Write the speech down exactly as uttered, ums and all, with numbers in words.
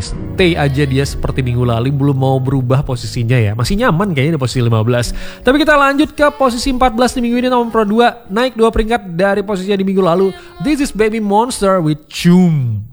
stay aja dia seperti minggu lalu, belum mau berubah posisinya ya. Masih nyaman kayaknya di posisi lima belas. Tapi kita lanjut ke posisi empat belas di minggu ini, nomor Pro dua naik dua peringkat dari posisinya di minggu lalu. This is Baby Monster with Chum.